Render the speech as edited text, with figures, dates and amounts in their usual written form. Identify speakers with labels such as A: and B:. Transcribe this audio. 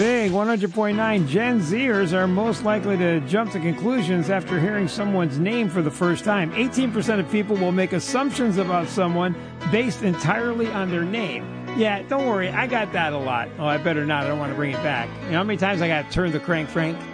A: Big 100.9 Gen Zers are most likely to jump to conclusions after hearing someone's name for the first time. 18% of people will make assumptions about someone based entirely on their name. Yeah, don't worry. I got that a lot. Oh, I better not. I don't want to bring it back. You know how many times I got to turn the crank, Frank?